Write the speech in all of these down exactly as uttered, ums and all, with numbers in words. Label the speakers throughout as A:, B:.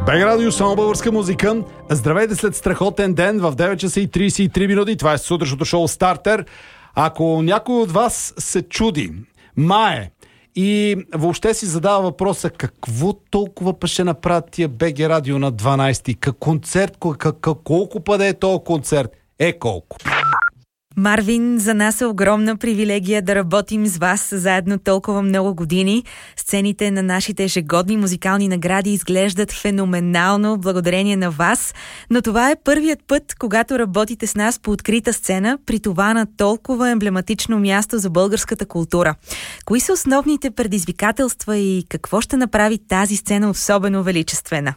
A: БГ Радио, само българска музика. Здравейте след страхотен ден в девет часа и трийсет и три минути. Това е сутрешното шоу Стартер. Ако някой от вас се чуди, мае и въобще си задава въпроса какво толкова па ще направят тия БГ Радио на дванайсети, как концерт, как, колко пъде е този концерт? Е колко?
B: Марвин, за нас е огромна привилегия да работим с вас заедно толкова много години. Сцените на нашите ежегодни музикални награди изглеждат феноменално благодарение на вас, но това е първият път, когато работите с нас по открита сцена, при това на толкова емблематично място за българската култура. Кои са основните предизвикателства и какво ще направи тази сцена особено величествена?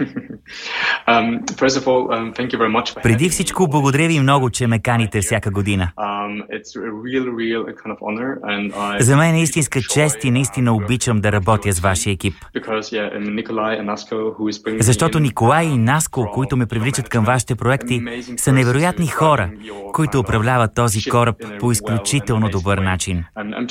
C: Um, first of all, um, thank you very much.
D: Преди всичко, благодаря ви много, че ме каните всяка година.
C: Um, it's a real, real kind of honor, and I...
D: За мен е истинска чест и наистина обичам да работя с вашия екип.
C: Because, yeah, Nikolai and Nasco, who is bringing...
D: Защото Николай и Наско, които ме привличат към вашите проекти, са невероятни хора, които управляват този кораб по изключително добър начин.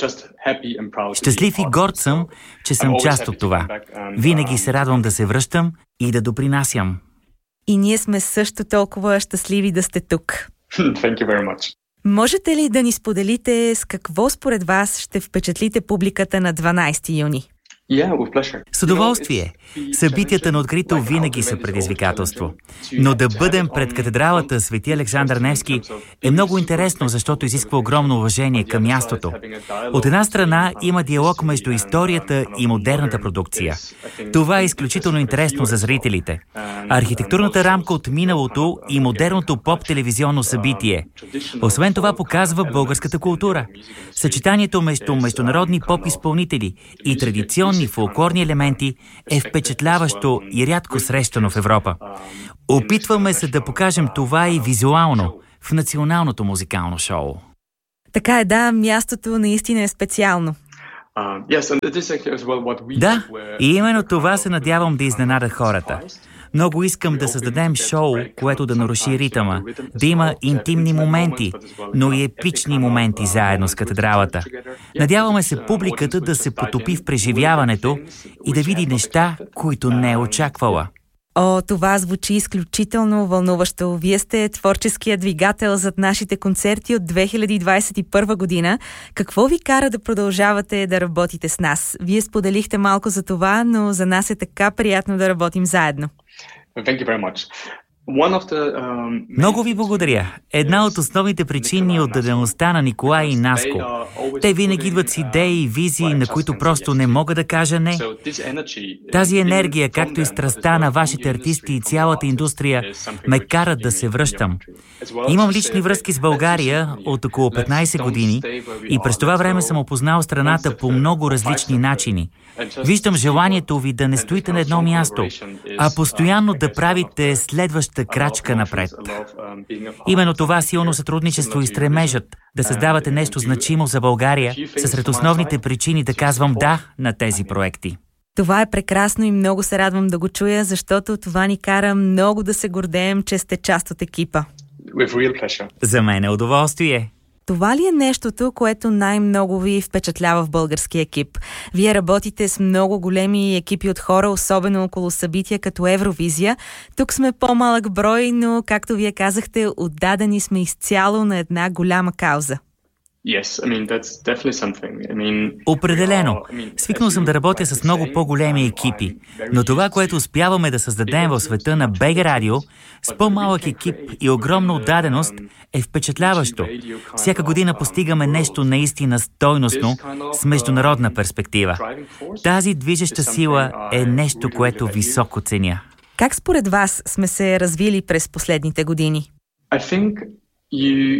D: Щастлив и горд съм, че съм част от това. Винаги се радвам да се връщам и да допринасям.
B: И ние сме също толкова щастливи да сте тук.
C: Thank you very much.
B: Можете ли да ни споделите с какво според вас ще впечатлите публиката на дванайсети юни?
C: Yeah, with pleasure.
D: С удоволствие. Събитията на открито винаги са предизвикателство. Но да бъдем пред катедралата Свети Александър Невски е много интересно, защото изисква огромно уважение към мястото. От една страна има диалог между историята и модерната продукция. Това е изключително интересно за зрителите. Архитектурната рамка от миналото и модерното поп-телевизионно събитие. Освен това показва българската култура. Съчетанието между международни поп-изпълнители и традиционни фолклорни елементи е впечатляващо и рядко срещано в Европа. Опитваме се да покажем това и визуално в националното музикално шоу.
B: Така е, да, мястото наистина е специално.
D: Да, и именно това се надявам да изненада хората. Много искам да създадем шоу, което да наруши ритъма, да има интимни моменти, но и епични моменти заедно с катедралата. Надяваме се публиката да се потопи в преживяването и да види неща, които не е очаквала.
B: О, това звучи изключително вълнуващо. Вие сте творческият двигател зад нашите концерти от две хиляди двадесет и първа година. Какво ви кара да продължавате да работите с нас? Вие споделихте малко за това, но за нас е така приятно да работим заедно.
C: Thank you very much. The, um...
D: Много ви благодаря. Една от основните причини от отдадеността на Николай и Наско. Те винаги идват с идеи и визии, на които просто не мога да кажа не. Тази енергия, както и страстта на вашите артисти и цялата индустрия, ме карат да се връщам. Имам лични връзки с България от около петнайсет години и през това време съм опознал страната по много различни начини. Виждам желанието ви да не стоите на едно място, а постоянно да правите следваща крачка напред. Именно това силно сътрудничество и стремежът да създавате нещо значимо за България са сред основните причини да казвам да на тези проекти.
B: Това е прекрасно и много се радвам да го чуя, защото това ни кара много да се гордеем, че сте част от екипа.
D: За мен е удоволствие.
B: Това ли е нещото, което най-много ви впечатлява в българския екип? Вие работите с много големи екипи от хора, особено около събития като Евровизия. Тук сме по-малък брой, но, както вие казахте, отдадени сме изцяло на една голяма кауза.
C: Yes, I mean, that's definitely something. I mean,
D: Определено. Свикнал съм да работя с много по-големи екипи, но това, което успяваме да създадем в света на БГ Радио, с по-малък екип и огромна отдаденост, е впечатляващо. Всяка година постигаме нещо наистина стойностно с международна перспектива. Тази движеща сила е нещо, което високо ценя.
B: Как според вас сме се развили през последните години?
C: I think you...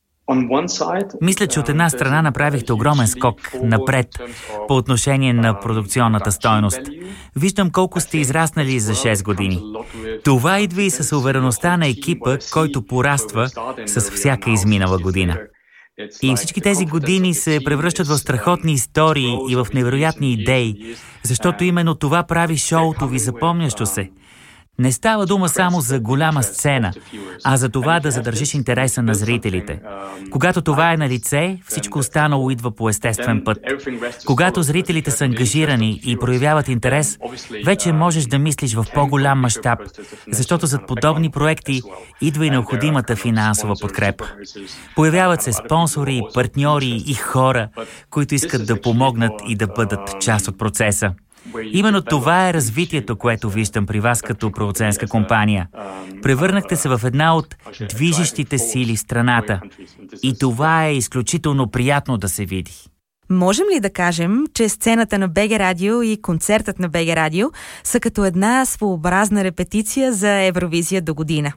D: Мисля, че от една страна направихте огромен скок напред по отношение на продукционната стойност. Виждам колко сте израснали за шест години. Това идва и с увереността на екипа, който пораства с всяка изминала година. И всички тези години се превръщат в страхотни истории и в невероятни идеи, защото именно това прави шоуто ви запомнящо се. Не става дума само за голяма сцена, а за това да задържиш интереса на зрителите. Когато това е на лице, всичко останало идва по естествен път. Когато зрителите са ангажирани и проявяват интерес, вече можеш да мислиш в по-голям мащаб, защото зад подобни проекти идва и необходимата финансова подкрепа. Появяват се спонсори, партньори и хора, които искат да помогнат и да бъдат част от процеса. Именно това е развитието, което виждам при вас като продуцентска компания. Превърнахте се в една от движещите сили в страната. И това е изключително приятно да се види.
B: Можем ли да кажем, че сцената на БГ Радио и концертът на БГ Радио са като една своеобразна репетиция за Евровизия до година?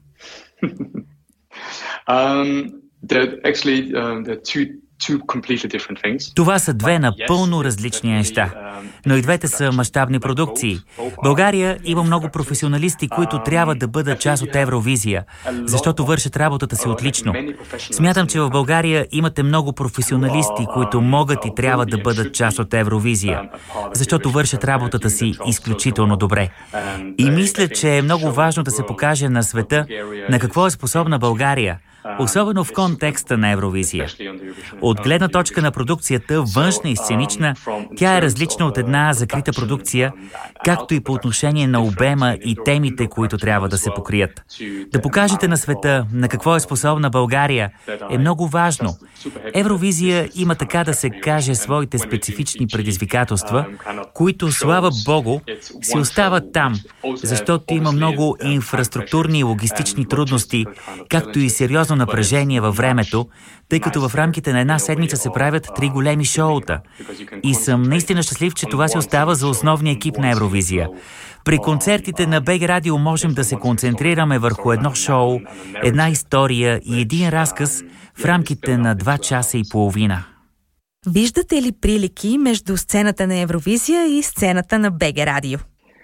C: um, actually, um, two
D: Това са две напълно различни неща, но и двете са мащабни продукции. България има много професионалисти, които трябва да бъдат част от Евровизия, защото вършат работата си отлично. Смятам, че в България имате много професионалисти, които могат и трябва да бъдат част от Евровизия, защото вършат работата си изключително добре. И мисля, че е много важно да се покаже на света на какво е способна България, особено в контекста на Евровизия. От гледна точка на продукцията, външна и сценична, тя е различна от една закрита продукция, както и по отношение на обема и темите, които трябва да се покрият. Да покажете на света на какво е способна България е много важно. Евровизия има, така да се каже, своите специфични предизвикателства, които, слава Богу, си остават там, защото има много инфраструктурни и логистични трудности, както и сериозно напрежение във времето, тъй като в рамките на една седмица се правят три големи шоута. И съм наистина щастлив, че това се остава за основния екип на Евровизия. При концертите на БГ Радио можем да се концентрираме върху едно шоу, една история и един разказ в рамките на два часа и половина.
B: Виждате ли прилики между сцената на Евровизия и сцената на БГ Радио?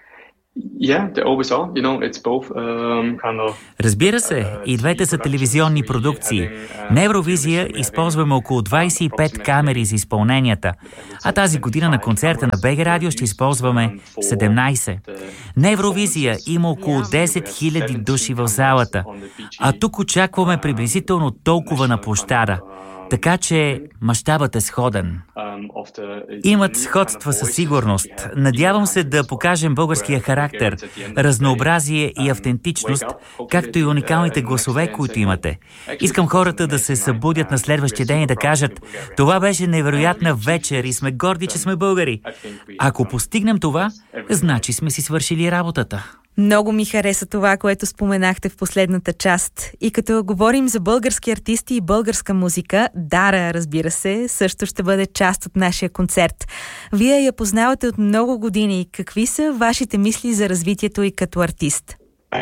D: Разбира се, и двете са телевизионни продукции. На Евровизия използваме около двадесет и пет камери за изпълненията, а тази година на концерта на БГ Радио ще използваме седемнадесет. На Евровизия има около десет хиляди души в залата, а тук очакваме приблизително толкова на площада. Така че мащабът е сходен. Имат сходства със сигурност. Надявам се да покажем българския характер, разнообразие и автентичност, както и уникалните гласове, които имате. Искам хората да се събудят на следващия ден и да кажат: това беше невероятна вечер и сме горди, че сме българи. Ако постигнем това, значи сме си свършили работата.
B: Много ми хареса това, което споменахте в последната част. И като говорим за български артисти и българска музика, Дара, разбира се, също ще бъде част от нашия концерт. Вие я познавате от много години. Какви са вашите мисли за развитието и като артист?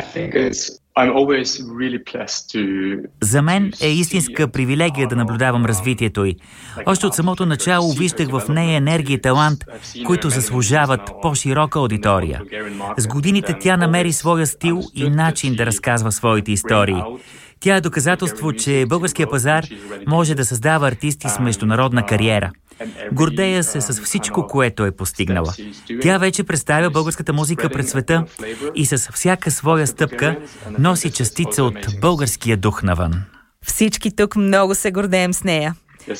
D: За мен е истинска привилегия да наблюдавам развитието й. Още от самото начало виждах в нея енергия и талант, които заслужават по-широка аудитория. С годините тя намери своя стил и начин да разказва своите истории. Тя е доказателство, че българския пазар може да създава артисти с международна кариера. Гордея се с всичко, което е постигнала. Тя вече представя българската музика пред света и с всяка своя стъпка носи частица от българския дух навън.
B: Всички тук много се гордеем с нея.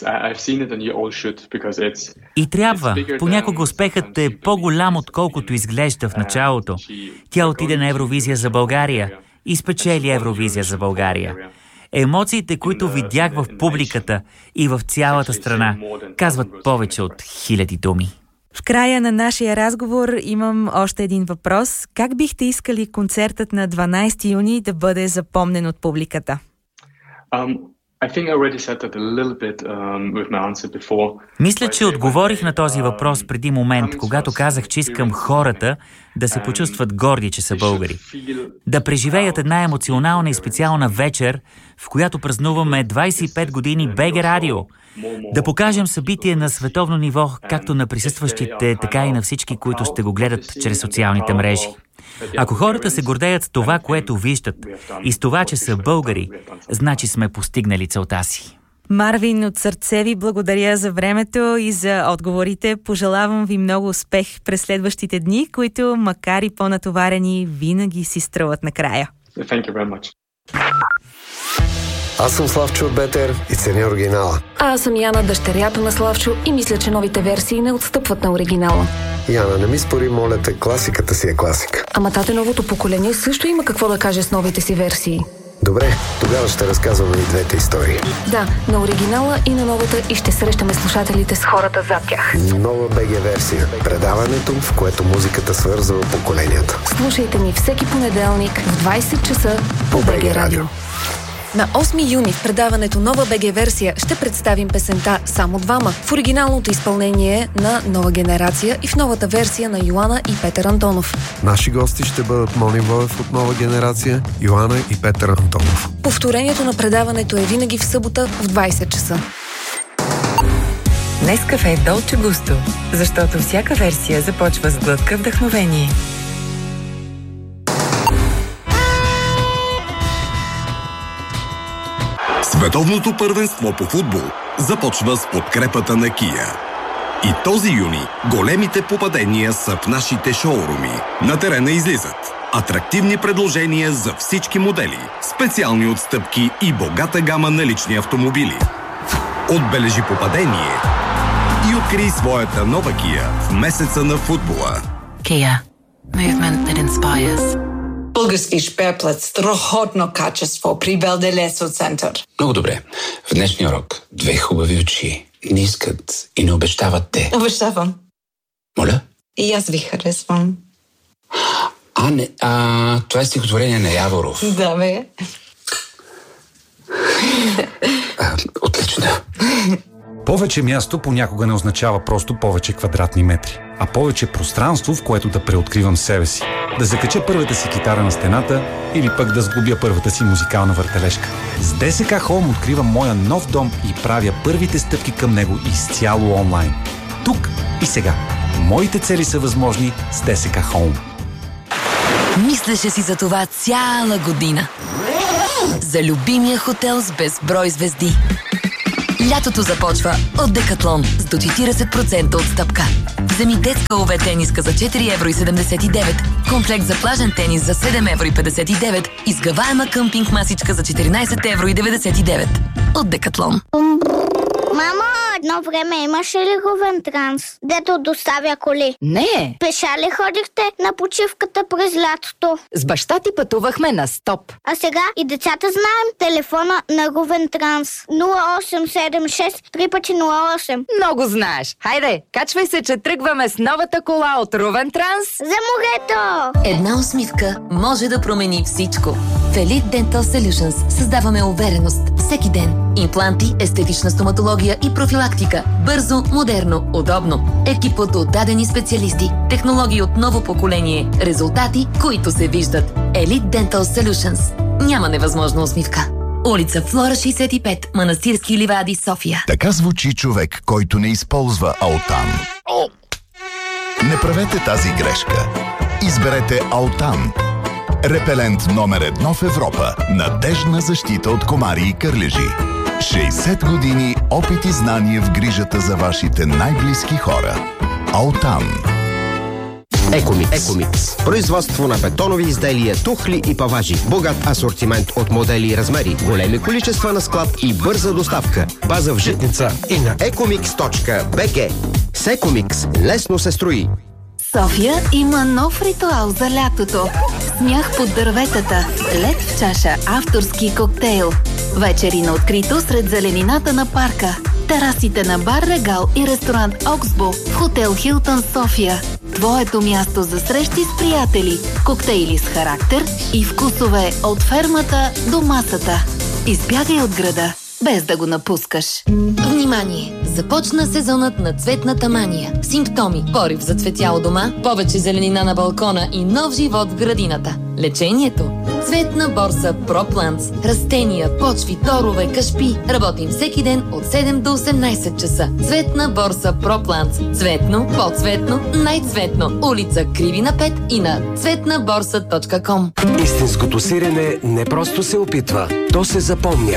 D: И трябва. Понякога успехът е по-голям, отколкото изглежда в началото. Тя отиде на Евровизия за България и спечели Евровизия за България. Емоциите, които видях в публиката и в цялата страна, казват повече от хиляди думи.
B: В края на нашия разговор имам още един въпрос. Как бихте искали концертът на дванадесети юни да бъде запомнен от публиката?
C: Um...
D: Мисля, че отговорих на този въпрос преди момент, когато казах, че искам хората да се почувстват горди, че са българи. Да преживеят една емоционална и специална вечер, в която празнуваме двадесет и пет години БГ Радио. Да покажем събитие на световно ниво, както на присъстващите, така и на всички, които ще го гледат чрез социалните мрежи. Ако хората се гордеят с това, което виждат, и с това, че са българи, значи сме постигнали целта си.
B: Марвин, от сърце ви благодаря за времето и за отговорите. Пожелавам ви много успех през следващите дни, които, макар и по-натоварени, винаги си струват накрая.
C: Thank you very much.
E: Аз съм Славчо от Бетер и ценя оригинала.
F: А аз съм Яна, дъщерята на Славчо, и мисля, че новите версии не отстъпват на оригинала.
E: Яна, не ми спори, моля те, класиката си е класика.
F: Ама тате, новото поколение също има какво да каже с новите си версии.
E: Добре, тогава ще разказваме и двете истории.
F: Да, на оригинала и на новата, и ще срещаме слушателите с хората зад тях.
E: Нова БГ версия. Предаването, в което музиката свързва поколенията.
F: Слушайте ни всеки понеделник в двайсет часа по БГ Радио. На осми юни в предаването Нова БГ версия ще представим песента "Само двама" в оригиналното изпълнение на Нова генерация и в новата версия на Йоана и Петър Антонов.
E: Наши гости ще бъдат Мони Воев от Нова генерация, Йоана и Петър Антонов.
F: Повторението на предаването е винаги в събота в двайсет часа.
G: Нескафе Долче Густо, защото всяка версия започва с глътка вдъхновение.
H: Световното първенство по футбол започва с подкрепата на Kia. И този юни големите попадения са в нашите шоуруми. На терена излизат атрактивни предложения за всички модели, специални отстъпки и богата гама на лични автомобили. Отбележи попадение и открий своята нова Kia в месеца на футбола.
G: Kia. Movement that inspires.
I: Български шперплет, страхотно качество при Белделесо център.
J: Много добре. В днешния урок две хубави очи не искат и не обещават те.
I: Обещавам.
J: Моля?
I: И аз ви харесвам.
J: А, не, а, това е стихотворение на Яворов.
I: Да, бе.
J: А, отлично.
K: Повече място понякога не означава просто повече квадратни метри, а повече пространство, в което да преоткривам себе си. Да закача първата си китара на стената или пък да сглобя първата си музикална въртележка. С ДСК Home откривам моя нов дом и правя първите стъпки към него изцяло онлайн. Тук и сега. Моите цели са възможни с ДСК Home.
L: Мислеше си за това цяла година. За любимия хотел с безброй звезди. Лятото започва от Декатлон с до четирийсет процента отстъпка. Вземи детска ОВ тениска за четири евро и седемдесет и девет, комплект за плажен тенис за седем евро и петдесет и девет, изгъваема къмпинг масичка за четиринайсет евро и деветдесет и девет. От Декатлон.
M: Мамо, едно време имаше ли Ровентранс, дето доставя коли?
N: Не.
M: Пеша ли ходихте на почивката през лятото?
N: С баща ти пътувахме на стоп.
M: А сега и децата знаем телефона на Ровентранс. нула осем седем шест три пъти нула осем.
N: Много знаеш. Хайде, качвай се, че тръгваме с новата кола от Ровентранс.
M: За морето!
L: Една усмивка може да промени всичко. В Elite Dental Solutions създаваме увереност всеки ден. Импланти, естетична стоматология и профилактика. Бързо, модерно, удобно. Екип от отдадени специалисти. Технологии от ново поколение. Резултати, които се виждат. Elite Dental Solutions. Няма невъзможна усмивка. Улица Флора шейсет и пет, Манастирски ливади, София.
O: Така звучи човек, който не използва Алтан. Не правете тази грешка. Изберете Алтан. Репелент номер едно в Европа. Надеждна защита от комари и кърлежи. шейсет години опит и знание в грижата за вашите най-близки хора. Алтан.
P: Екомикс. Екомикс. Производство на бетонови изделия, тухли и паважи. Богат асортимент от модели и размери. Големи количества на склад и бърза доставка. База в Житница и на екомикс точка би джи. С Екомикс лесно се строи.
Q: София има нов ритуал за лятото. Смях под дърветата, лед в чаша, авторски коктейл. Вечери на открито сред зеленината на парка. Терасите на бар Регал и ресторант Оксбо в хотел Хилтън София. Твоето място за срещи с приятели, коктейли с характер и вкусове от фермата до масата. Избягай от града, без да го напускаш.
L: Внимание! Започна сезонът на цветната мания. Симптоми: порив за цветя дома, повече зеленина на балкона и нов живот в градината. Лечението: цветна борса ProPlants. Растения, почви, торове, кашпи. Работим всеки ден от седем до осемнайсет часа. Цветна борса ProPlants. Цветно, по-цветно, най-цветно. Улица Кривина пет и на цветна борса точка ком.
R: Истинското сирене не просто се опитва, то се запомня.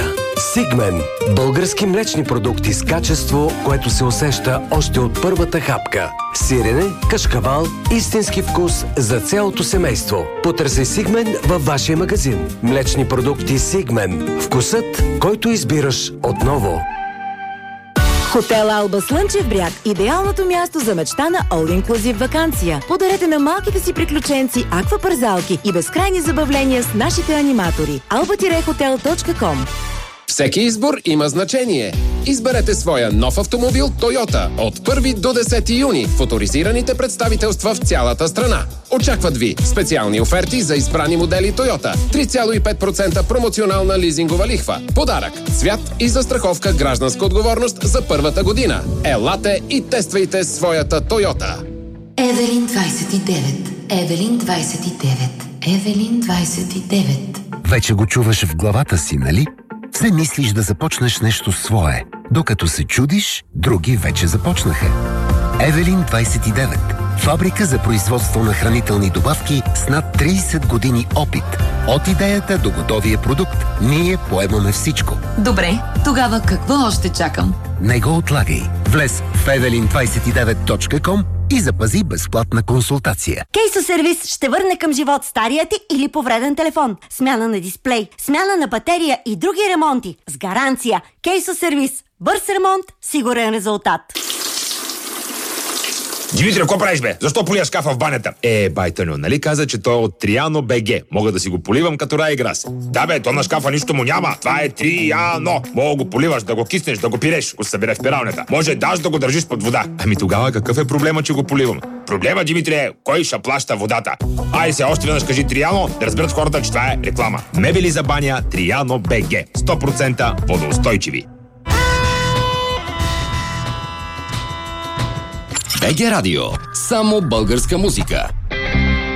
R: Сигмен. Български млечни продукти с качество, което се усеща още от първата хапка. Сирене, кашкавал, истински вкус за цялото семейство. Потърси Сигмен във вашия магазин. Млечни продукти Сигмен. Вкусът, който избираш отново.
S: Хотел Алба Слънчев бряг – идеалното място за мечтана all-inclusive ваканция. Подарете на малките си приключенци аквапарзалки и безкрайни забавления с нашите аниматори. алба хотел точка ком.
T: Всеки избор има значение. Изберете своя нов автомобил Toyota от първи до десети юни в оторизираните представителства в цялата страна. Очакват ви специални оферти за избрани модели Toyota, три цяло и пет процента промоционална лизингова лихва, подарък, цвят и застраховка гражданска отговорност за първата година. Елате и тествайте своята Toyota.
L: Евелин двайсет и девет. Евелин двайсет и девет. Евелин двайсет и девет.
U: Вече го чуваш в главата си, нали? Все мислиш да започнеш нещо свое. Докато се чудиш, други вече започнаха. Евелин двайсет и девет. Фабрика за производство на хранителни добавки с над трийсет години опит. От идеята до готовия продукт, ние поемаме всичко.
L: Добре, тогава какво още чакам?
U: Не го отлагай. Влез в евелин двайсет и девет точка ком и запази безплатна консултация.
V: Кейсо сервис ще върне към живот стария ти или повреден телефон. Смяна на дисплей, смяна на батерия и други ремонти. С гаранция. Кейсо сервис. Бърз ремонт, сигурен резултат.
W: Димитри, какво правиш, бе? Защо полия шкафа в банята? Е, байтаню, нали каза, че той е от Триано БГ. Мога да си го поливам като рай грас. Да, бе, то на шкафа нищо му няма. Това е Триано. Мога го поливаш, да го киснеш, да го пиреш, го събере в пиралнята. Може даже да го държиш под вода. Ами тогава какъв е проблема, че го поливам? Проблема, Димитри, е кой ще плаща водата. Ай се, още веднъж кажи Триано, да разберат хората, че това е реклама. Мебели за баня Триано БГ. сто процента водоустойчиви.
H: БГ Радио. Само българска музика.